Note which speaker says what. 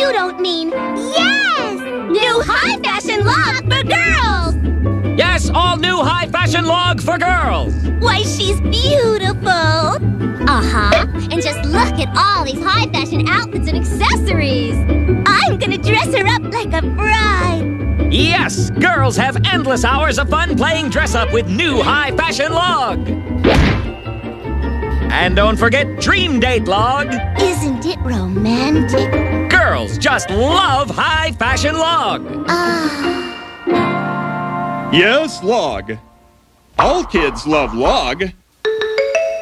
Speaker 1: you don't mean yes! New high-fashion log for girls!
Speaker 2: Yes, all new high-fashion log for girls!
Speaker 1: Why, she's beautiful! Uh-huh. And just look at all these high-fashion outfits and accessories! I'm gonna dress her up like a bride!
Speaker 2: Yes, girls have endless hours of fun playing dress-up with new high-fashion log! And don't forget Dream Date log!
Speaker 1: Isn't it romantic?
Speaker 2: Girls just love high-fashion log!
Speaker 3: Yes, log. All kids love log.